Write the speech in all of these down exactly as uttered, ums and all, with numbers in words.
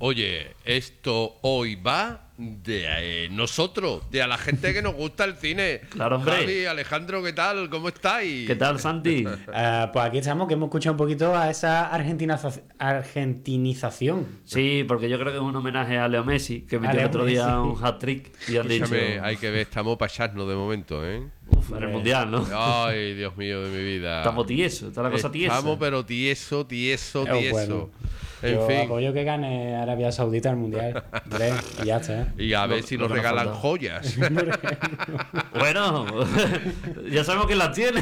Oye, esto hoy va de eh, nosotros, de a la gente que nos gusta el cine. Claro, hombre. Javi, Alejandro, ¿qué tal? ¿Cómo estáis? ¿Qué tal, Santi? Uh, pues aquí estamos, que hemos escuchado un poquito a esa argentiniza- argentinización. Sí, porque yo creo que es un homenaje a Leo Messi, que A metió el Leo otro día Messi. un hat-trick y han dicho... Escúchame, hay que ver, estamos para echarnos de momento, ¿eh? Uf, en el Mundial, ¿no? Ay, Dios mío de mi vida. Estamos tiesos, está la cosa tiesa. Estamos, pero tieso, tieso, Oh, tieso. bueno. En Yo fin. apoyo que gane Arabia Saudita el Mundial. Hombre, y ya está. Y a ver Lo- si lo nos que nos regalan falta. joyas. Bueno, ya sabemos quién las tiene.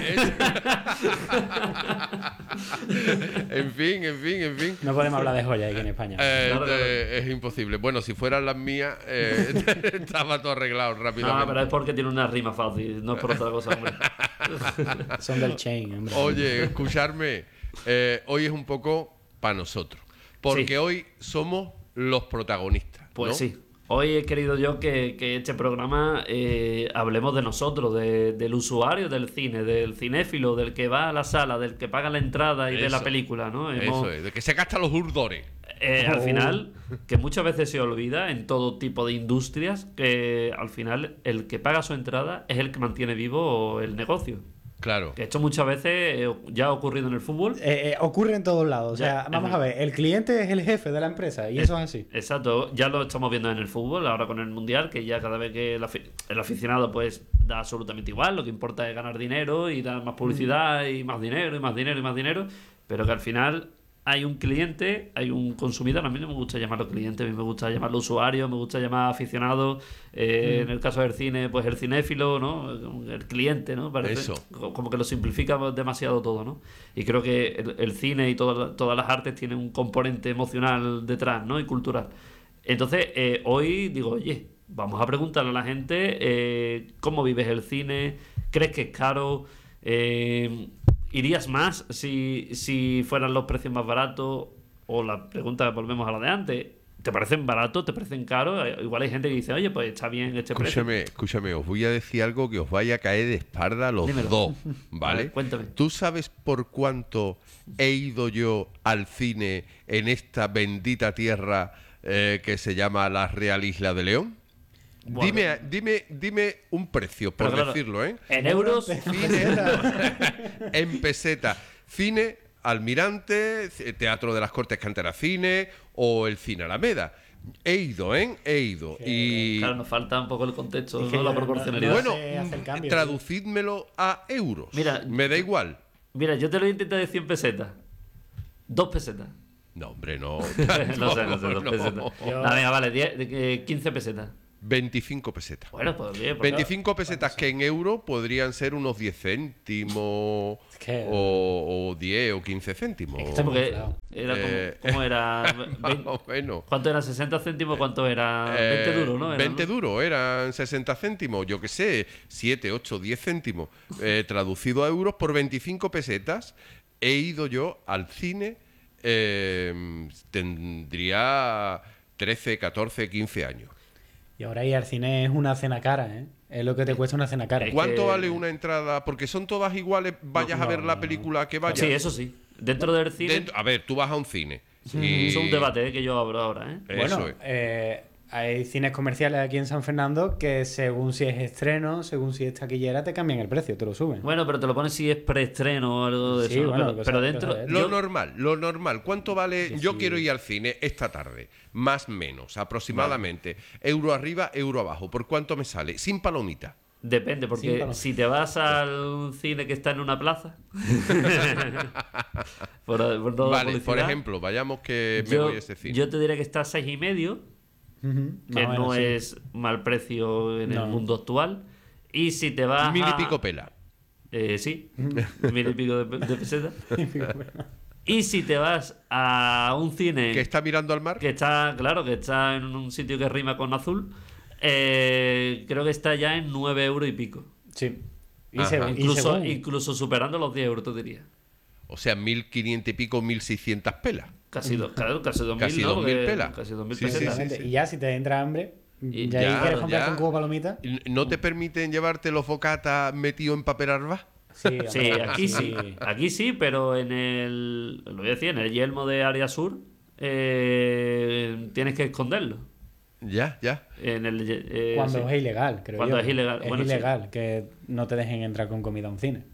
En fin, en fin, en fin. No podemos hablar de joyas aquí en España. Eh, Claro, claro. eh, es imposible. Bueno, si fueran las mías, eh, estaba todo arreglado rápidamente. No, pero es porque tiene una rima fácil, no es por otra cosa, hombre. Son del chain, hombre. Oye, escucharme, eh, hoy es un poco para nosotros, porque Sí. hoy somos los protagonistas. Pues ¿no? sí. Hoy he querido yo que, que este programa eh, hablemos de nosotros, de- del usuario del cine, del cinéfilo, del que va a la sala, del que paga la entrada y ve la Eso. película, ¿no? Eso Hemos- es, de que se gastan los urdores. Eh, Al Oh. final, que muchas veces se olvida en todo tipo de industrias, que al final el que paga su entrada es el que mantiene vivo el negocio. Claro. Que esto muchas veces eh, ya ha ocurrido en el fútbol. Eh, eh, ocurre en todos lados. O sea, Ya, vamos es a ver, el cliente es el jefe de la empresa y eso es así. Exacto, ya lo estamos viendo en el fútbol, ahora con el Mundial, que ya cada vez que el, afi- el aficionado pues da absolutamente igual, lo que importa es ganar dinero y dar más publicidad y más dinero y más dinero y más dinero, pero que al final hay un cliente, hay un consumidor. A mí no me gusta llamarlo cliente, a mí me gusta llamarlo usuario, me gusta llamar aficionado, eh, en el caso del cine pues el cinéfilo, ¿no? El cliente, ¿no? Parece Eso. co- como que lo simplifica demasiado todo, ¿no? Y creo que el, el cine y toda- todas las artes tienen un componente emocional detrás, ¿no? Y cultural. Entonces, eh, hoy digo, oye, vamos a preguntarle a la gente eh, cómo vives el cine, crees que es caro, eh, irías más si, si fueran los precios más baratos, o la pregunta, volvemos a la de antes, ¿te parecen baratos, te parecen caros? Eh, Igual hay gente que dice, oye, pues está bien este precio. Escúchame, escúchame, os voy a decir algo que os vaya a caer de espalda a los Dímelo. dos, A ¿vale? ver, cuéntame. ¿Tú sabes por cuánto he ido yo al cine en esta bendita tierra eh, que se llama la Real Isla de León? Bueno. Dime, dime, dime un precio, por Pero claro, decirlo, ¿eh? En euros, Cine en peseta. Cine Almirante, c- Teatro de las Cortes Cantera Cine o el Cine Alameda. He ido, ¿eh? He ido. Y claro, nos falta un poco el contexto, Es que ¿no? La no- proporcionalidad. no- bueno, sé hacer mm, cambio, traducídmelo a euros. Mira, me da igual. Mira, yo te lo intenté de cien pesetas. Dos pesetas. No, hombre, no. no sé, no sé, dos No. pesetas. Yo- No, venga, vale, diez, eh, quince pesetas. veinticinco pesetas. Bueno, pues bien. pues veinticinco pesetas que en euro podrían ser unos diez céntimos Es que- o, o diez o quince céntimos. Es que Sí, estamos porque inflados. era como, Eh, ¿cómo era? Más Vein- o menos. ¿Cuánto era? ¿sesenta céntimos? ¿Cuánto era? Eh, veinte duros, ¿no? Era, veinte ¿no? duros, eran sesenta céntimos, yo qué sé, siete, ocho, diez céntimos. Eh, traducido a euros por veinticinco pesetas, he ido yo al cine, eh, tendría trece, catorce, quince años. Y ahora ir al cine es una cena cara, ¿eh? Es lo que te cuesta una cena cara. Es ¿Cuánto que- vale una entrada? Porque son todas iguales, vayas No, a ver la no, película que vayas. Sí, eso sí. Dentro del cine. Dentro- a ver, tú vas a un cine. Eso y- es un debate, eh, que yo abro ahora, ¿eh? Eso Bueno, es. eh, hay cines comerciales aquí en San Fernando que según si es estreno, según si es taquillera, te cambian el precio, te lo suben. Bueno, pero te lo pones si es preestreno o algo de Sí, eso. ¿no? bueno, pero, cosa- pero cosa dentro. de- Lo yo- normal, lo normal. ¿Cuánto vale? Que Yo sí. quiero ir al cine esta tarde, más menos, aproximadamente. Euro arriba, euro abajo. ¿Por cuánto me sale? Sin palomita. Depende, Sin porque palo. si te vas al cine que está en una plaza. por, por no dar Vale, por publicidad, ejemplo, vayamos que me yo, voy a ese cine. yo te diría que está a seis y medio, Ujú, que más o no menos, sí. es mal precio en No. el mundo actual. Y si te vas Mil y a- pico pela. Eh, sí, mil y pico de, de pesetas. Y si te vas a un cine ¿Que está mirando al mar? que está, claro, que está en un sitio que rima con azul, eh, creo que está ya en nueve euros y pico. Sí. Y, Ajá. según- y Incluso, según- incluso superando los diez euros, te diría. O sea, mil quinientos y pico, mil seiscientas pelas. Casi, dos, claro, casi dos mil, Casi ¿no? dos mil Porque- pelas. Casi dos mil Sí, sí, pesetas. Exactamente. Y ya si te entra hambre, Y ya, ya, ahí quieres comprarte ya. un cubo de palomitas. ¿No te permiten llevarte los bocatas metidos en papel arba? Sí, Sí, hombre, aquí sí. Aquí sí, pero en el. Lo voy a decir, en el Yelmo de Área Sur. eh, tienes que esconderlo. Ya, ya. En el, eh, Cuando sí. es ilegal, creo Cuando yo. es ilegal. Es Bueno, sí. ilegal que no te dejen entrar con comida a un cine.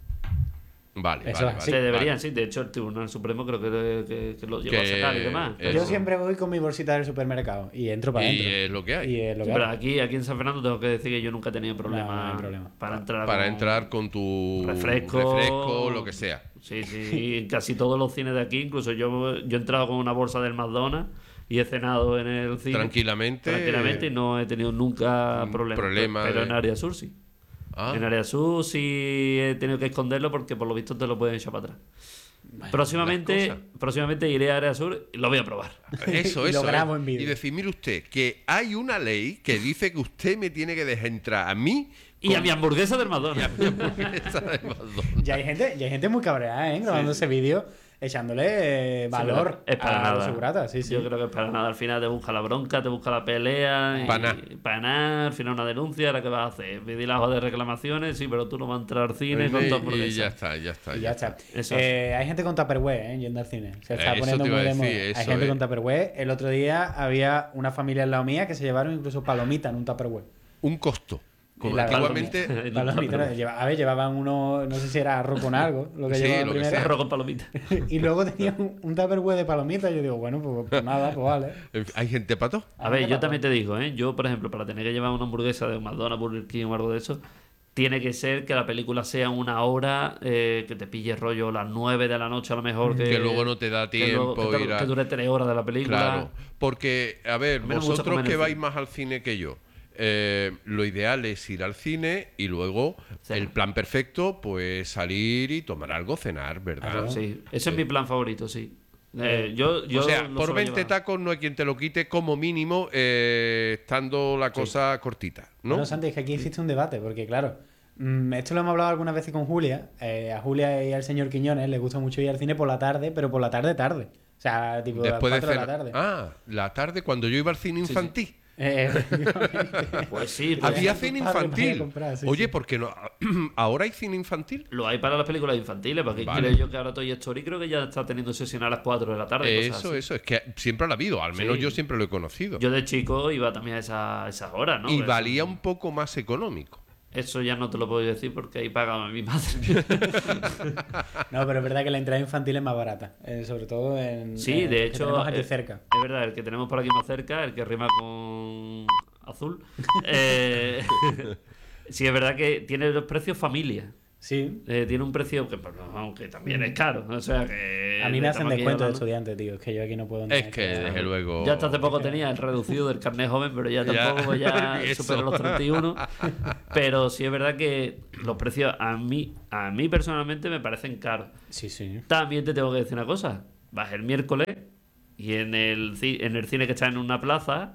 Vale, Eso vale, es vale. así. Se deberían, vale. sí. De hecho, el Tribunal Supremo creo que, que, que lo llegó Que, a sacar y demás. eh, Pero- Yo Eso. siempre voy con mi bolsita del supermercado y entro para Y adentro. es lo que hay. Y es lo Sí, que pero hay. aquí, aquí en San Fernando tengo que decir que yo nunca he tenido problema, No, no hay problema. para entrar Para con entrar con tu refresco, refresco, lo que sea. Sí, sí, en casi todos los cines de aquí, incluso yo, yo he entrado con una bolsa del McDonald's y he cenado en el cine Tranquilamente. tranquilamente y no he tenido nunca un problemas. problema pero de- en área sur sí. Ah, En área sur sí he tenido que esconderlo porque por lo visto te lo pueden echar para atrás. Próximamente, las cosas. próximamente iré a área sur y lo voy a probar. Eso, Y lo eso. grabo eh. en vídeo. Y decir, mire usted, que hay una ley que dice que usted me tiene que dejar entrar a mí Y a con- mi hamburguesa del y a McDonald's. mi hamburguesa de McDonald's. Ya hay gente, ya hay gente muy cabreada, ¿eh? Grabando ese vídeo, echándole eh, valor es para a nada. los seguratas. Sí, sí. Yo creo que es para nada. Al final te busca la bronca, te busca la pelea. y- Pa' nada. pa' nada. Al final una denuncia. ¿Ahora qué vas a hacer? Pedir la hoja de reclamaciones. Sí, pero tú no vas a entrar al cine con tu Y hamburguesa. ya está, ya está. Y ya está. Eso. Eh, hay gente con Tupperware, ¿eh? Yendo al cine. Se está Eso poniendo te iba muy a de moda. decir, Hay eso gente es. con Tupperware. El otro día había una familia al lado mía que se llevaron incluso palomitas en un Tupperware. Un costo. Como La- antiguamente. En un Palomitas, Tupperware. ¿no? Lleva- a ver, llevaban uno, no sé si era arroz con algo, lo que Sí, llevaban lo que primero. sea. Arroz con palomitas. Y luego tenía un, un Tupperware de palomitas. Y yo digo, bueno, pues, pues nada, pues vale. En fin, Hay gente pato. A ver, yo también te digo, ¿eh? Yo, por ejemplo, para tener que llevar una hamburguesa de un McDonald's, Burger King o algo de eso, tiene que ser que la película sea una hora, eh, que te pille rollo las nueve de la noche a lo mejor. Que, Que luego no te da que luego- tiempo que, te- ir a- que dure tres horas de la película. Claro. Porque, a ver, A mí no me gusta vosotros comer en que el vais cine. más al cine que yo, eh, lo ideal es ir al cine y luego Sí. el plan perfecto, pues salir y tomar algo, cenar, ¿verdad? Claro. Sí, ese es mi plan favorito, sí. Eh, yo, yo o sea, lo por suelo veinte llevar. tacos no hay quien te lo quite como mínimo, eh, estando la cosa cortita, ¿no? Bueno, Santi, es que aquí existe un debate, porque claro, mm, esto lo hemos hablado algunas veces con Julia. eh, a Julia y al señor Quiñones les gusta mucho ir al cine por la tarde, pero por la tarde tarde. O sea, tipo Después a de las cuatro de, cenar. la tarde. Ah, la tarde cuando yo iba al cine sí. infantil. Eh, Pues sí, Había- Había tu cine padre para ir a infantil. comprar, sí, Oye, sí. ¿por qué no? ¿Ahora hay cine infantil? lo hay para las películas infantiles, porque Vale. creo yo que ahora Toy Story creo que ya está teniendo sesión a las cuatro de la tarde. cosas Eso, así. eso, es que siempre lo ha habido, al menos Sí. yo siempre lo he conocido. Yo de chico iba también a esa- a esas horas, ¿no? y Eso- valía un poco más económico. Eso ya no te lo puedo decir porque ahí pagaba mi madre. no, pero es verdad que la entrada infantil es más barata. eh, sobre todo en. Sí, eh, de que hecho, tenemos aquí eh, cerca. Es verdad, el que tenemos por aquí más cerca, el que rima con azul. eh, sí, es verdad que tiene los precios familia. Sí. Eh, tiene un precio que, pues, aunque también es caro. O sea que. A mí me hacen estamos aquí descuento de hablando- estudiante, tío. Es que yo aquí no puedo. Es que, desde luego. Ya hasta hace poco tenía el reducido del carnet joven, pero ya Ya, tampoco ya eso. superó los treinta y uno. Pero sí es verdad que los precios a mí, a mí personalmente me parecen caros. Sí, sí. También te tengo que decir una cosa. Vas el miércoles y en el, ci- en el cine que está en una plaza,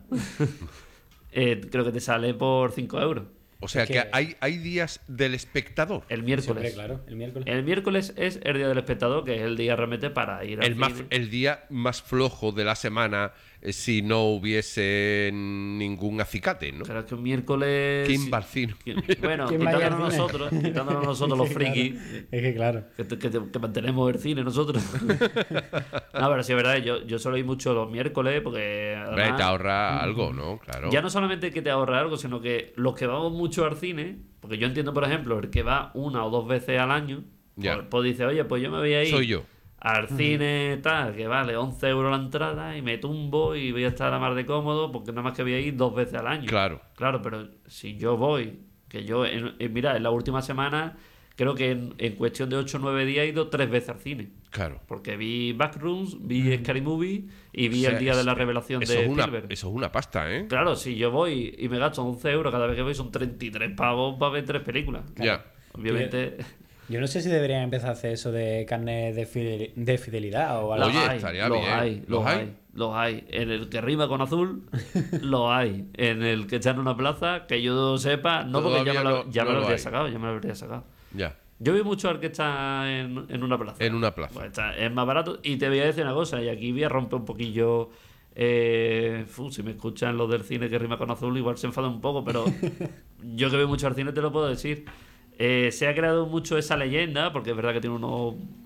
eh, creo que te sale por cinco euros. O sea Es que que- hay, hay días del espectador. El Siempre, miércoles. claro. El miércoles. El miércoles es el día del espectador, que es el día realmente para ir al El, más, cine. el día más flojo de la semana eh, si no hubiese ningún acicate, ¿no? Claro, es que un miércoles. ¿Quién va al cine? que- Bueno, ¿Quién va a ir al quitándonos cine? nosotros, quitándonos nosotros los Es que claro, frikis. Es que claro. Que, que, que mantenemos el cine nosotros. No, pero sí es verdad, yo, yo suelo ir mucho los miércoles porque Hombre, además, te ahorra algo, ¿no? Claro. ya no solamente que te ahorra algo, sino que los que vamos mucho al cine, porque yo entiendo, por ejemplo, el que va una o dos veces al año, Ya. pues, pues dice, oye, pues yo me voy a ir Soy yo. al cine tal, que vale once euros la entrada y me tumbo y voy a estar a la mar de cómodo porque nada más que voy a ir dos veces al año. Claro. Claro, pero si yo voy, que yo, en, en- mira, en la última semana, creo que en, en cuestión de ocho o nueve días he ido tres veces al cine. Claro. Porque vi Backrooms, vi Scary Movie y vi O sea, el día de es- la revelación Eso de es, una, Spielberg. eso es una pasta, ¿eh? Claro, si yo voy y me gasto once euros cada vez que voy, son treinta y tres pavos para ver tres películas. Ya. Obviamente, Yo no sé si deberían empezar a hacer eso de carnet de, fidel- de fidelidad o algo. Oye, los hay, estaría los bien. hay, ¿Los los hay? hay, los hay. En el que rima con azul, los hay. En el que está en una plaza, que yo sepa, no porque ya Todavía me lo, no- ya no me lo lo habría hay. sacado, ya me lo habría sacado. Ya. Yo vi mucho al que está en, en una plaza. En una plaza. Pues está- es más barato. Y te voy a decir una cosa, y aquí voy a romper un poquillo. Eh, fu, si me escuchan los del cine que rima con azul, igual se enfadan un poco, pero yo que veo mucho al cine te lo puedo decir. Eh, se ha creado mucho esa leyenda, porque es verdad que tiene unos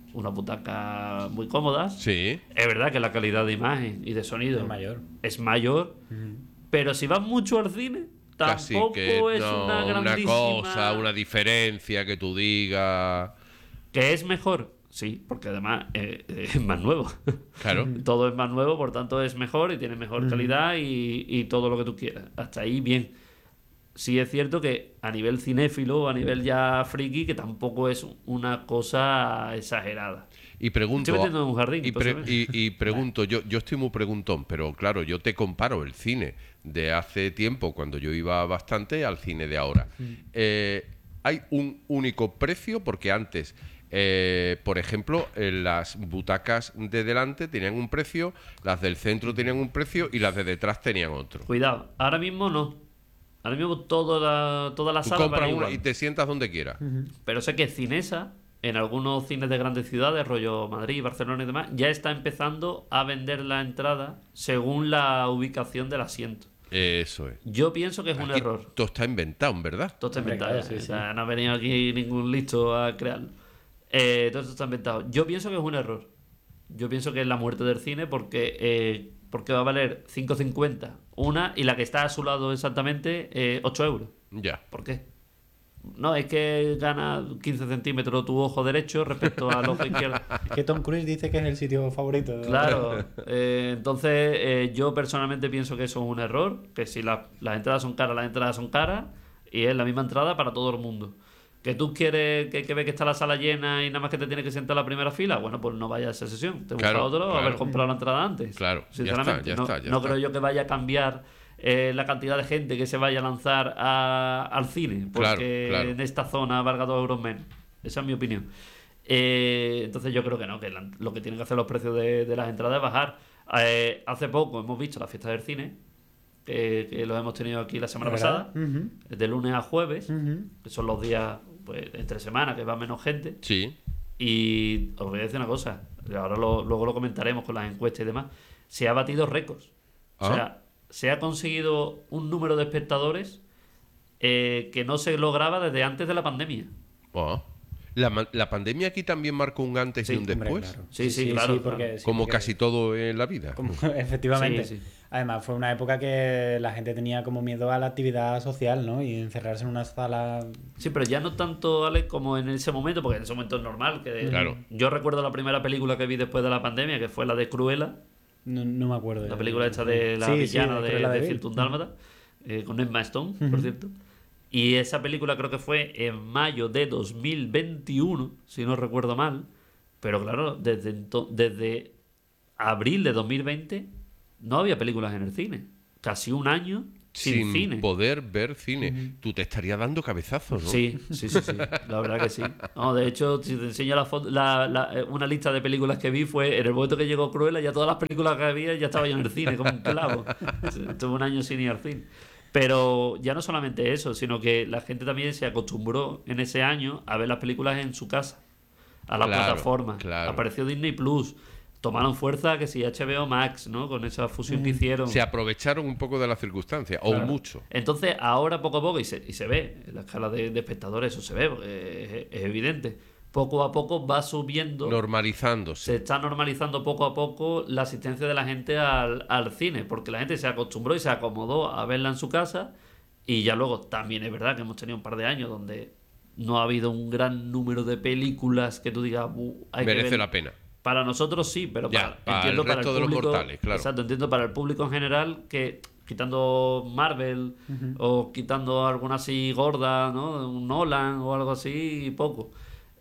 unas butacas muy cómodas. Sí. Es verdad que la calidad de imagen y de sonido Es mayor. es mayor, Ujú. pero si vas mucho al cine, Casi tampoco que es no, una una grandísima... cosa, una diferencia que tú digas. ¿Que es mejor? Sí, porque además eh, eh, es más nuevo. Claro. Todo es más nuevo, por tanto es mejor y tiene mejor Ujú. calidad y, y todo lo que tú quieras. Hasta ahí bien. Sí es cierto que a nivel cinéfilo, a nivel ya friki, que tampoco es una cosa exagerada. Y pregunto. Estoy metiendo en un jardín, Y, pre- posiblemente. y- y pregunto, yo, yo estoy muy preguntón, pero claro, yo te comparo el cine de hace tiempo, cuando yo iba bastante, al cine de ahora. Eh, hay un único precio, porque antes, eh, por ejemplo, eh, las butacas de delante tenían un precio, las del centro tenían un precio y las de detrás tenían otro. Cuidado, ahora mismo no. Ahora mismo toda la, toda la Tú sala compras vale una igual. y te sientas donde quieras. Pero sé que Cinesa, en algunos cines de grandes ciudades, rollo Madrid, Barcelona y demás, ya está empezando a vender la entrada según la ubicación del asiento. Eso es. Yo pienso que es un Aquí error. todo está inventado, ¿verdad? Todo está Hombre, inventado. claro, sí, O sí. sea, no ha venido aquí ningún listo a crearlo. Eh, todo esto está inventado. Yo pienso que es un error. Yo pienso que es la muerte del cine porque, eh, porque va a valer cinco cincuenta una y la que está a su lado exactamente eh, ocho euros. Ya. ¿Por qué? No, es que gana quince centímetros tu ojo derecho respecto al ojo izquierdo. Es que Tom Cruise dice que es el sitio favorito. Claro, eh, entonces eh, yo personalmente pienso que eso es un error, que si la- las entradas son caras, las entradas son caras y es la misma entrada para todo el mundo. Que tú quieres que, que ves que está la sala llena y nada más que te tienes que sentar en la primera fila, bueno, pues no vayas a esa sesión, te busca Claro, otro, claro. haber comprado la entrada antes. Claro, ya Sinceramente, está, ya no, está, ya no está. creo yo que vaya a cambiar eh, la cantidad de gente que se vaya a lanzar a- al cine, porque Claro, claro. en esta zona valga dos euros menos. Esa es mi opinión. Eh, entonces yo creo que no, que la- lo que tienen que hacer los precios de, de las entradas es bajar. Eh, hace poco hemos visto la fiesta del cine, que, que lo hemos tenido aquí la semana ¿Verdad? pasada, Ujú. de lunes a jueves, Ujú. que son los días pues, entre semana, que va menos gente. Sí. Y os voy a decir una cosa, ahora lo- luego lo comentaremos con las encuestas y demás, se ha batido récords. O Ah. sea, se ha conseguido un número de espectadores eh, que no se lograba desde antes de la pandemia. Ah. La, ma- la pandemia aquí también marcó un antes Sí, y un Hombre, después. claro. Sí, sí, claro, porque, claro. sí, Como porque- casi todo en la vida. como- efectivamente. Sí, sí. Además, fue una época que la gente tenía como miedo a la actividad social, ¿no? Y encerrarse en una sala. Sí, pero ya no tanto, Alex, como en ese momento, porque en ese momento es normal. Que Claro. Yo recuerdo la primera película que vi después de la pandemia, que fue la de Cruella, No, no me acuerdo. la ya. película esta de la Sí, sí, villana de, Cruella de Vil. ciento un Dálmata, eh, con Emma Stone, por Ujú. cierto. Y esa película creo que fue en mayo de dos mil veintiuno, si no recuerdo mal. Pero claro, desde, ento- desde abril de dos mil veinte no había películas en el cine. Casi un año sin, Sin cine. poder ver cine. Tú te estarías dando cabezazos, ¿no? Sí, sí, sí, sí. La verdad que sí. No, de hecho, si te enseño la foto, la- la- eh, una lista de películas que vi, fue en el momento que llegó Cruella, ya todas las películas que había ya estaba yo en el cine, como un clavo. Estuve un año sin ir al cine. Pero ya no solamente eso, sino que la gente también se acostumbró en ese año a ver las películas en su casa, a la Claro, plataforma. claro. Apareció Disney Plus. Tomaron fuerza que si H B O Max, ¿no? Con esa fusión que hicieron. Se aprovecharon un poco de las circunstancias, o Claro. mucho. Entonces, ahora poco a poco, y se, y se ve, en la escala de, de espectadores, eso se ve, porque es, es evidente. Poco a poco va subiendo, Normalizándose. se está normalizando poco a poco la asistencia de la gente al, al cine, porque la gente se acostumbró y se acomodó a verla en su casa, y ya luego también es verdad que hemos tenido un par de años donde no ha habido un gran número de películas que tú digas, "Uh, hay que Merece ver". la pena. Para nosotros sí, pero Ya, para, para entiendo el para resto el de los público, mortales, claro. Exacto, entiendo para el público en general que quitando Marvel o quitando alguna así gorda, ¿no? Un Nolan o algo así, poco.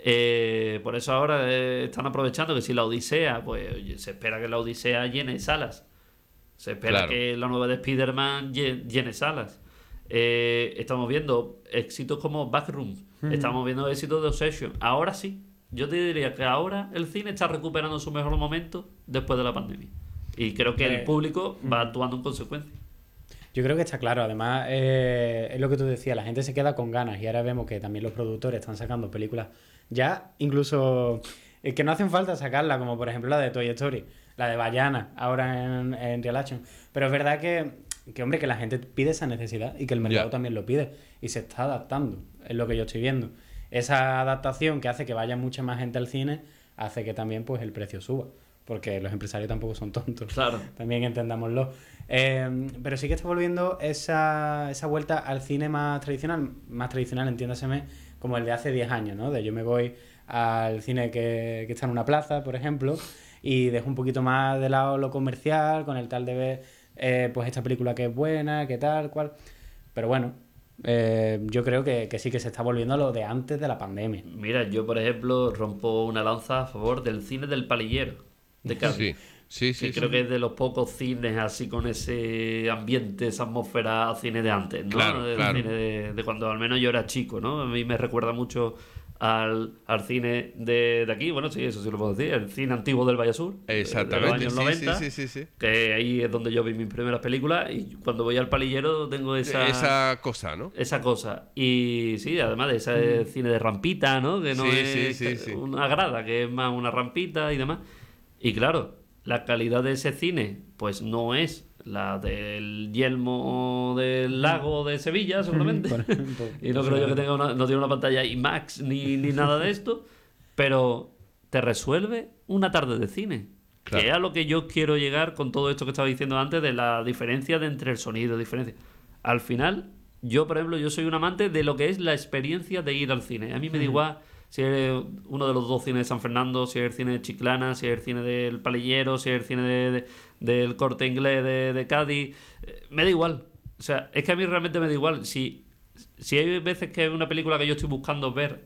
Eh, por eso ahora eh, están aprovechando que si la Odisea, pues oye, se espera que la Odisea llene salas. Se espera Claro. que la nueva de Spider-Man lle- llene salas. Eh, estamos viendo éxitos como Backrooms. Estamos viendo éxitos de Obsession. Ahora sí. Yo te diría que ahora el cine está recuperando su mejor momento después de la pandemia. Y creo que el Eh, público va actuando en consecuencia. Yo creo que está claro. Además, eh, es lo que tú decías, la gente se queda con ganas y ahora vemos que también los productores están sacando películas ya incluso eh, que no hacen falta sacarla, como por ejemplo la de Toy Story, la de Bayana, ahora en, en Real Action. Pero es verdad que, que, hombre, que la gente pide esa necesidad y que el mercado Ya. también lo pide y se está adaptando, es lo que yo estoy viendo. Esa adaptación que hace que vaya mucha más gente al cine hace que también pues el precio suba. Porque los empresarios tampoco son tontos. Claro. También entendámoslo. Eh, pero sí que está volviendo esa, esa vuelta al cine más tradicional. Más tradicional, entiéndaseme, como el de hace diez años, ¿no? De yo me voy al cine que, que está en una plaza, por ejemplo, y dejo un poquito más de lado lo comercial, con el tal de ver, eh, pues esta película que es buena, que tal, cual. Pero bueno, eh, yo creo que, que sí que se está volviendo a lo de antes de la pandemia. Mira, yo por ejemplo rompo una lanza a favor del cine del palillero de Cádiz. Sí, sí, sí. Que sí. creo que es de los pocos cines así con ese ambiente, esa atmósfera cine de antes, ¿no? Claro, Del claro. cine de, de cuando al menos yo era chico, ¿no? A mí me recuerda mucho al, al cine de, de aquí, bueno, sí, eso sí lo puedo decir, el cine antiguo del Valle Sur, de los Exactamente. años Sí, noventa, sí, sí, sí, sí. que ahí es donde yo vi mis primeras películas y cuando voy al palillero tengo esa... Esa cosa, ¿no? Esa cosa. Y sí, además de ese cine de rampita, ¿no? Que no Sí, es sí, sí, sí. una grada, que es más una rampita y demás. Y claro, la calidad de ese cine, pues no es la del Yelmo del Lago de Sevilla, seguramente. Por ejemplo. Y no creo yo que tenga una, no tiene una pantalla IMAX ni, ni nada de esto. Pero te resuelve una tarde de cine. Claro. Que es a lo que yo quiero llegar con todo esto que estaba diciendo antes de la diferencia de entre el sonido, diferencia. Al final, yo, por ejemplo, yo soy un amante de lo que es la experiencia de ir al cine. A mí me da igual si es uno de los dos cines de San Fernando, si es el cine de Chiclana, si es el cine del Palillero, si es el cine de, de- del Corte Inglés de, de Cádiz. Eh, Me da igual. O sea, es que a mí realmente me da igual. Si, si hay veces que es una película que yo estoy buscando ver,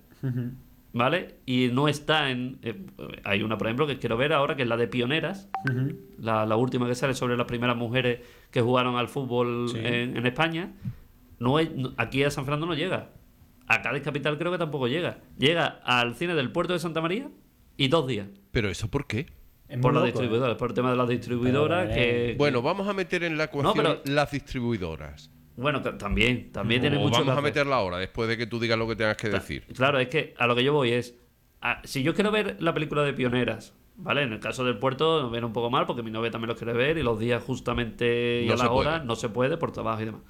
¿vale? Y no está en... eh, hay una, por ejemplo, que quiero ver ahora, que es la de Pioneras, Ujú. la, la última que sale sobre las primeras mujeres que jugaron al fútbol Sí. en, en España. No es, no- aquí a San Fernando no llega. A Cádiz Capital creo que tampoco llega. Llega al cine del puerto de Santa María y dos días. Pero ¿eso por qué? Es Por muy las loco, ¿eh? distribuidoras, por el tema de las distribuidoras. Pero, que, eh, Bueno, vamos a meter en la ecuación pero- las distribuidoras. bueno, que también, también tiene O mucho que vamos a hacer. meterla ahora, después de que tú digas lo que tengas que decir. Claro, es que a lo que yo voy es, a- si yo quiero ver la película de Pioneras, ¿vale? En el caso del puerto nos viene un poco mal porque mi novia también lo quiere ver y los días justamente y No a se las horas puede. no se puede por trabajo y demás.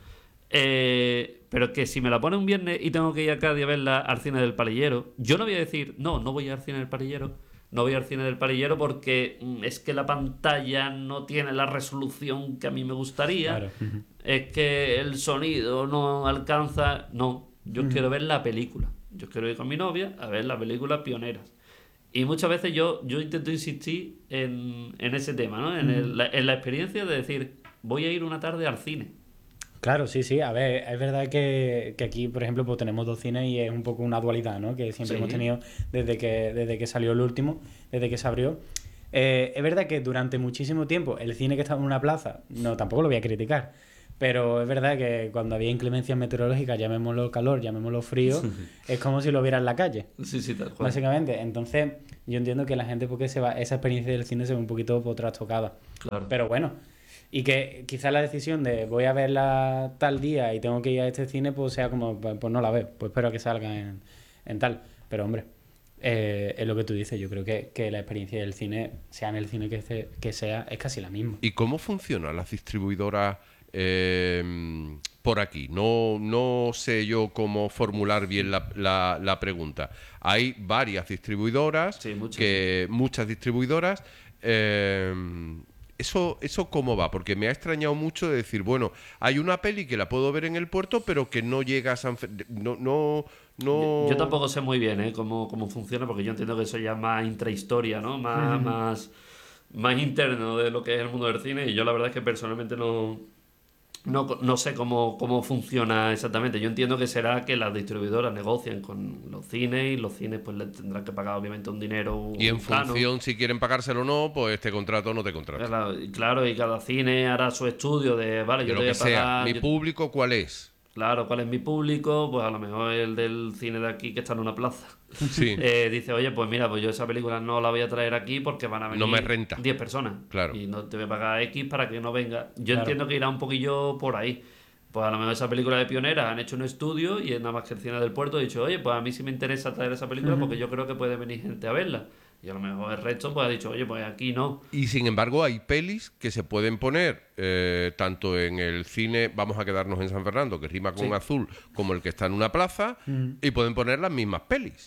Eh, pero es que si me la pone un viernes y tengo que ir a Cádiz a verla al cine del Palillero, yo no voy a decir, no, no voy al cine del Palillero, no voy al cine del Palillero porque mm, es que la pantalla no tiene la resolución que a mí me gustaría, Claro. Ujú. es que el sonido no alcanza. No, yo quiero ver la película. Yo quiero ir con mi novia a ver la película Pioneras. Y muchas veces yo, yo intento insistir en, en ese tema, ¿no? En, el- la, en la experiencia de decir, voy a ir una tarde al cine. Claro, sí, sí. A ver, es verdad que, que aquí, por ejemplo, pues tenemos dos cines y es un poco una dualidad, ¿no? Que siempre Sí. hemos tenido desde que, desde que salió el último, desde que se abrió. Eh, es verdad que durante muchísimo tiempo el cine que estaba en una plaza, no, tampoco lo voy a criticar, pero es verdad que cuando había inclemencias meteorológicas, llamémoslo calor, llamémoslo frío, es como si lo viera en la calle. Sí, sí, tal cual. Básicamente, entonces yo entiendo que la gente porque se va, esa experiencia del cine se ve un poquito por trastocada. Claro. Pero bueno, y que quizás la decisión de voy a verla tal día y tengo que ir a este cine, pues sea como, pues pues no la veo, pues espero que salga en, en tal. Pero hombre, eh, es lo que tú dices, yo creo que, que la experiencia del cine, sea en el cine que, se- que sea, es casi la misma. ¿Y cómo funcionan las distribuidoras eh, por aquí? No, no sé yo cómo formular bien la, la- la pregunta. Hay varias distribuidoras, Sí, muchas. que, muchas distribuidoras. eh, ¿Eso, ¿Eso cómo va? Porque me ha extrañado mucho de decir, bueno, hay una peli que la puedo ver en el puerto, pero que no llega a San Fer- no, no, no... Yo, yo tampoco sé muy bien ¿eh? cómo, cómo funciona, porque yo entiendo que eso ya es más intrahistoria, ¿no? Más, más, más interno de lo que es el mundo del cine. Y yo la verdad es que personalmente no, no, no sé cómo, cómo funciona exactamente. Yo entiendo que será que las distribuidoras negocian con los cines y los cines pues les tendrán que pagar obviamente un dinero. Y en un canon. función si quieren pagárselo o no, pues te contrato o no te contrato. Claro, y claro, y cada cine hará su estudio de, vale, De yo lo te voy que a pagar... sea. ¿Mi yo- público cuál es? Claro, ¿cuál es mi público? Pues a lo mejor el del cine de aquí que está en una plaza. Sí. Eh, dice, oye, pues mira, pues yo esa película no la voy a traer aquí porque van a venir No me renta. diez personas. Claro. Y no te voy a pagar X para que no venga. Yo Claro. entiendo que irá un poquillo por ahí. Pues a lo mejor esa película de Pioneras han hecho un estudio y es nada más que el cine del puerto ha dicho, oye, pues a mí sí me interesa traer esa película porque yo creo que puede venir gente a verla. Y a lo mejor el resto pues ha dicho, oye, pues aquí no. Y sin embargo hay pelis que se pueden poner eh, tanto en el cine, vamos a quedarnos en San Fernando, que rima con Sí. azul, como el que está en una plaza, y pueden poner las mismas pelis.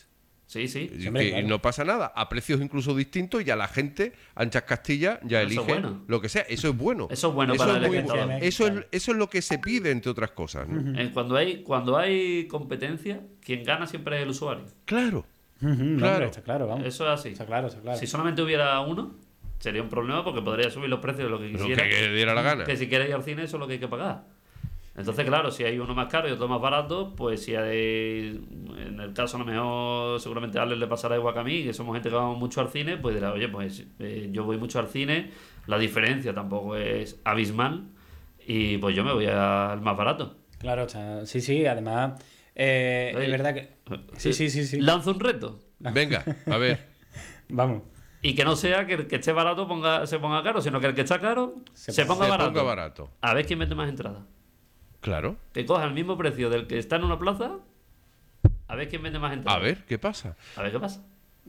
Sí, sí. Y Hombre, que claro. no pasa nada, a precios incluso distintos, y a la gente, anchas Castilla, ya Eso es elige bueno. lo que sea. Eso es bueno. Eso es bueno para el muy espectador. bueno. Eso es, eso es lo que se pide, entre otras cosas, ¿no? Eh, Cuando hay, cuando hay competencia, quien gana siempre es el usuario. Claro. Ujú, no, Claro. hombre, está claro, vamos. Eso es así. Está claro, está claro. Si solamente hubiera uno, sería un problema porque podría subir los precios de lo que Lo quisiera. que diera la gana. Que si quieres ir al cine, eso es lo que hay que pagar. Entonces, claro, si hay uno más caro y otro más barato, pues si hay, en el caso a lo mejor, seguramente a Alex le pasará igual que a mí, que somos gente que vamos mucho al cine, pues dirá, oye, pues eh, yo voy mucho al cine, la diferencia tampoco es abismal, y pues yo me voy al más barato. Claro, está... sí, sí, además, eh, Oye, es verdad que... Sí, sí, sí, sí. Lanzo un reto. Venga, a ver. Vamos. Y que no sea que el que esté barato ponga, se ponga caro, sino que el que está caro se, Se ponga, Se barato. ponga barato. A ver quién mete más entradas. Claro. Que coja el mismo precio del que está en una plaza, a ver quién vende más entradas. A ver, ¿qué pasa? A ver qué pasa.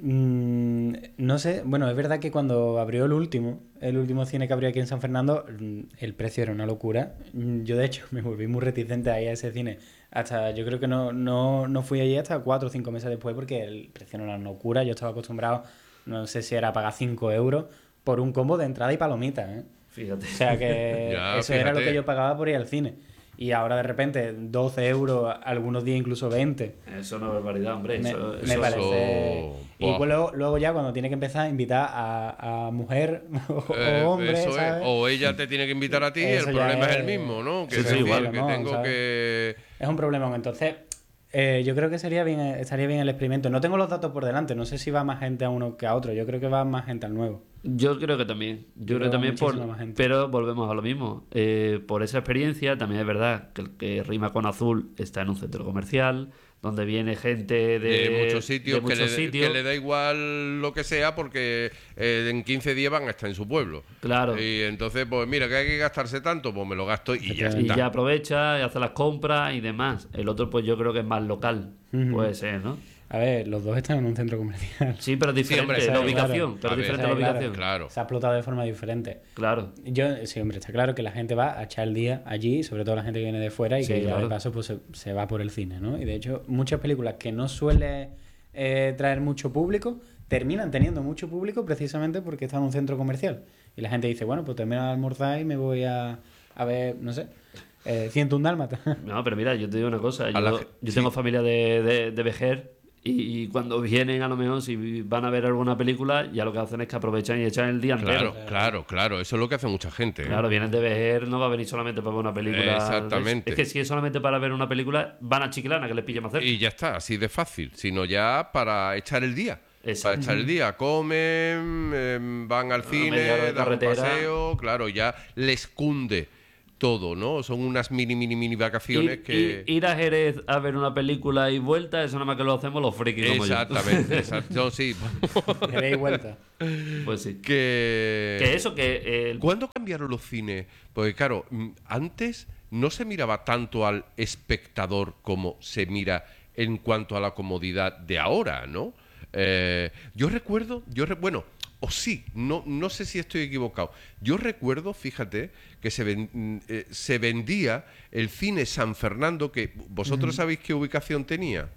Mm, no sé, bueno, es verdad que cuando abrió el último, el último cine que abrió aquí en San Fernando, mm, el precio era una locura. Mm, Yo, de hecho, me volví muy reticente a ir a ese cine. Hasta, yo creo que no, no, no fui allí hasta cuatro o cinco meses después porque el precio era una locura. Yo estaba acostumbrado, no sé si era pagar cinco euros por un combo de entrada y palomitas, ¿eh? Fíjate. O sea que Ya, eso era lo fíjate. que yo pagaba por ir al cine. Y ahora de repente doce euros, algunos días incluso veinte. Eso no es barbaridad, hombre. Me, eso, me eso- parece. Y Buah. pues luego, luego ya cuando tiene que empezar a invitar a, a mujer o, o Eh, hombre, eso es. ¿sabes? O ella te tiene que invitar a ti, Eso el ya problema es... es- el mismo, ¿no? Que, Sí, es sí, decir, igual, que ¿no? tengo ¿Sabes? que... Es un problema. Entonces, eh, yo creo que sería bien, estaría bien el experimento. No tengo los datos por delante, no sé si va más gente a uno que a otro. Yo creo que va más gente al nuevo. Yo creo que también. Yo, Yo creo que también por. muchísima más gente. Pero volvemos a lo mismo. Eh, por esa experiencia, también es verdad que el que rima con azul está en un centro comercial, donde viene gente de, de muchos sitios, de que, muchos le, sitios. que le da igual lo que sea porque eh, en quince días van a estar en su pueblo. Claro. Y entonces, pues mira, que hay que gastarse tanto, pues me lo gasto y ya Efectivamente. Y está. ya aprovecha y hace las compras y demás. El otro, pues yo creo que es más local. Ujú. Puede ser, ¿no? A ver, los dos están en un centro comercial. Sí, pero es diferente hombre, la sí, claro. ubicación. Pero A es ver, diferente la sí, claro. ubicación. Claro. Se ha explotado de forma diferente. Claro. Yo, sí, hombre, está claro que la gente va a echar el día allí, sobre todo la gente que viene de fuera y Sí, que ya claro. de paso pues, se, se va por el cine, ¿no? Y de hecho, muchas películas que no suele eh, traer mucho público, terminan teniendo mucho público precisamente porque están en un centro comercial. Y la gente dice, bueno, pues termino de almorzar y me voy a, a ver, no sé, eh, ciento un dálmata. No, pero mira, yo te digo una cosa. A la Yo, ge- yo sí. tengo familia de, de, de Vejer y, y cuando vienen, a lo mejor, si van a ver alguna película, ya lo que hacen es que aprovechan y echan el día Claro, entero. claro, claro. Eso es lo que hace mucha gente. ¿eh? Claro, vienen de Vejer, no va a venir solamente para ver una película. Exactamente. Es que si es solamente para ver una película, van a Chiclana, que les pille más cerca. Y ya está, así de fácil. Sino ya para echar el día. Exacto. Para echar el día. Comen, em, van al cine, media hora de dan un carretera. paseo. Claro, ya les cunde todo, ¿no? Son unas mini, mini, mini vacaciones Ir, que... ir- ir a Jerez a ver una película y vuelta, eso nada más que lo hacemos los frikis como yo. Exactamente, exacto. No, sí. Ida y vuelta. Pues sí. que... Que eso, que eh, el- ¿Cuándo cambiaron los cines? Porque claro, mm, antes no se miraba tanto al espectador como se mira en cuanto a la comodidad de ahora, ¿no? Eh, yo recuerdo, yo re- bueno, o sí, no, no sé si estoy equivocado. Yo recuerdo, fíjate, que se, ven- mm, eh, se vendía el cine San Fernando, que vosotros sabéis qué ubicación tenía.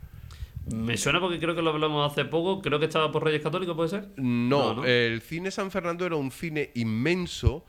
me suena porque creo que lo hablamos hace poco, creo que estaba por Reyes Católicos, ¿puede ser? No, No, ¿no? el cine San Fernando era un cine inmenso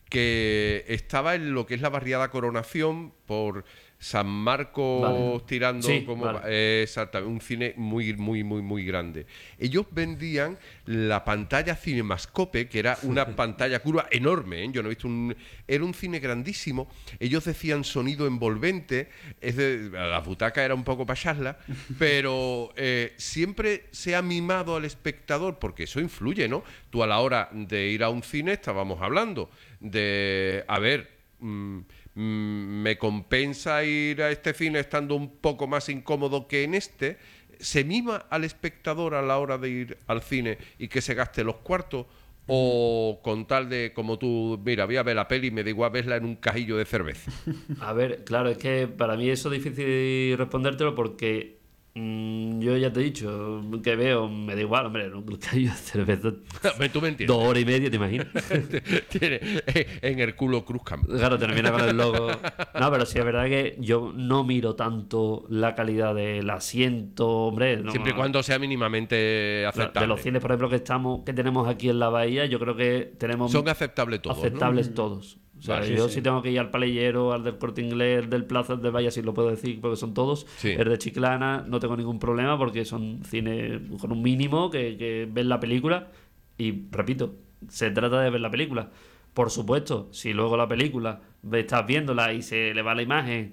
que estaba en lo que es la barriada Coronación por San Marcos Vale. tirando Sí, como vale. eh, exactamente, un cine muy muy muy muy grande. Ellos vendían la pantalla Cinemascope, que era una pantalla curva enorme, ¿eh? Yo no he visto un era un cine grandísimo. Ellos decían sonido envolvente, es de, la butaca era un poco para charla, pero eh, siempre se ha mimado al espectador porque eso influye, ¿no? Tú a la hora de ir a un cine estábamos hablando de, a ver, mm, mm, me compensa ir a este cine estando un poco más incómodo que en este. ¿Se mima al espectador a la hora de ir al cine y que se gaste los cuartos? ¿O con tal de, como tú, mira, voy a ver la peli y me da igual verla en un cajillo de cerveza? A ver, claro, es que para mí eso es difícil respondértelo porque Mm, yo ya te he dicho que veo, me da igual, hombre, un callo de cerveza. Tú me entiendes. Dos horas y media, ¿te imaginas? Tiene eh, en el culo Cruzcamp. Claro, termina con el logo. No, pero sí es verdad que yo no miro tanto la calidad del asiento, hombre. No, Siempre y cuando sea mínimamente aceptable. De los cines, por ejemplo, que estamos, que tenemos aquí en la bahía, yo creo que tenemos Son aceptables todos, aceptables ¿no? todos. O sea, Vale, yo sí, si sí. tengo que ir al Palillero, al del Corte Inglés, el del Plaza, el del Valle, así lo puedo decir porque son todos. Sí. El de Chiclana no tengo ningún problema porque son cines con un mínimo que, que ven la película y, repito, se trata de ver la película. Por supuesto, si luego la película estás viéndola y se le va la imagen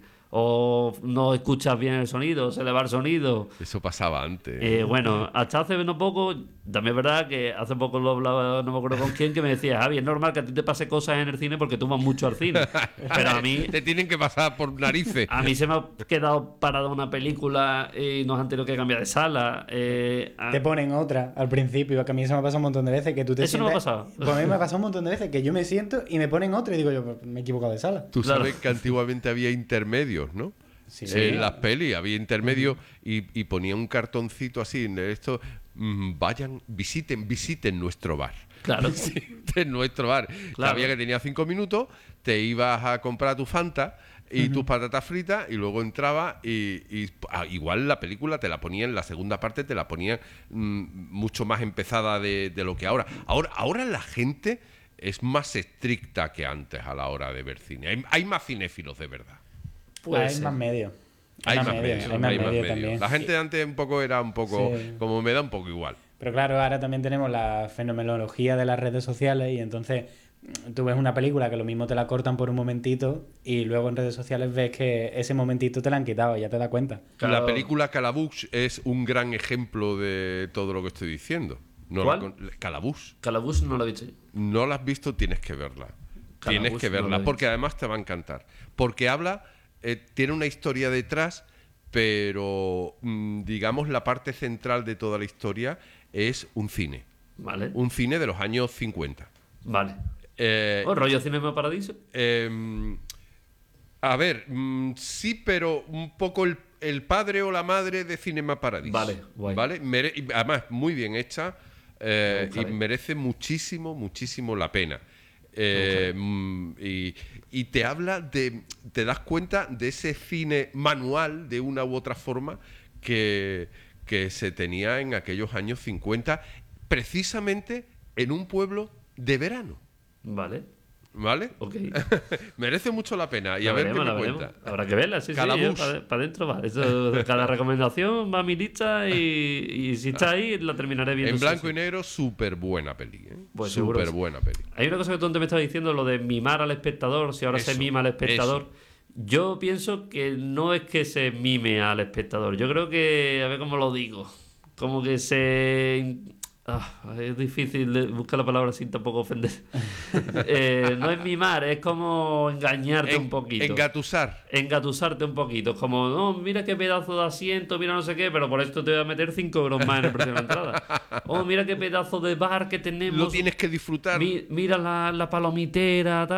o no escuchas bien el sonido, se le va el sonido. Eso pasaba antes. Eh, bueno, hasta hace no poco, también es verdad que hace poco lo hablaba, no me acuerdo con quién, que me decía, Javi, es normal que a ti te pase cosas en el cine porque tú vas mucho al cine. Pero a mí, Te tienen que pasar por narices. a mí se me ha quedado parada una película y nos han tenido que cambiar de sala. Eh, a- Te ponen otra al principio, que a mí eso me ha pasado un montón de veces, que tú te Eso no me ha sientas- pasado. Pues a mí me ha pasado un montón de veces que yo me siento y me ponen otra y digo yo, pues, me he equivocado de sala. Tú Claro. sabes que antiguamente había intermedios, ¿no? Sí. En las pelis había intermedios y, y ponía un cartoncito así en esto, mm, vayan, visiten, visiten nuestro bar. Claro. Visiten nuestro bar. Claro. Sabía que tenía cinco minutos, te ibas a comprar tu Fanta y tus patatas fritas y luego entraba y, y, ah, igual la película te la ponían, la segunda parte te la ponían mm, mucho más empezada de, de lo que ahora. Ahora. Ahora la gente es más estricta que antes a la hora de ver cine. Hay, hay más cinéfilos de verdad. Puede hay ser. más medios. Hay más medios, hay más hay más medios medios. también. La gente de antes un poco era un poco, Sí. como me da un poco igual. Pero claro, ahora también tenemos la fenomenología de las redes sociales y entonces mm, tú ves una película que lo mismo te la cortan por un momentito y luego en redes sociales ves que ese momentito te la han quitado, ya te das cuenta. Claro. La película Calabush es un gran ejemplo de todo lo que estoy diciendo. No ¿Cuál? la con- Calabush. Calabús no lo he visto yo. No la has visto, tienes que verla. Calabush Tienes que no la he verla, visto. porque además te va a encantar. Porque habla, eh, tiene una historia detrás, pero mm, digamos la parte central de toda la historia es un cine. Vale. Un cine de los años cincuenta. Vale. Eh, ¿O rollo Cinema Paradiso? Eh, a ver, mm, sí, pero un poco el, el padre o la madre de Cinema Paradiso. Vale, guay. ¿Vale? Mere- y además, muy bien hecha eh, Me y buscaré. merece muchísimo, muchísimo la pena. Eh, mm, y, y te habla de. Te das cuenta de ese cine manual, de una u otra forma, que, que se tenía en aquellos años cincuenta, precisamente en un pueblo de verano. Vale. ¿Vale? Ok. Merece mucho la pena. Y La a ver veremos, qué la me veremos. cuenta. Habrá que verla, sí, Calabush. sí. Para adentro va. Eso, cada recomendación va a mi lista y, y si está ahí la terminaré viendo. En sí, blanco sí. y negro, súper buena peli. ¿eh? Pues seguro súper que sí. buena peli. Hay una cosa que tú antes me estabas diciendo, lo de mimar al espectador, si ahora se Eso, mima al espectador. Yo pienso que no es que se mime al espectador. Yo creo que, a ver cómo lo digo, como que se... Ah, es difícil de buscar la palabra sin tampoco ofender. Eh, no es mimar, es como engañarte En- un poquito. Engatusar. Engatusarte un poquito. Es como, no, mira qué pedazo de asiento, mira no sé qué, pero por esto te voy a meter cinco euros más en el precio de la entrada. Oh, mira qué pedazo de bar que tenemos. Lo tienes que disfrutar. Mi- mira la, la palomitera, tal.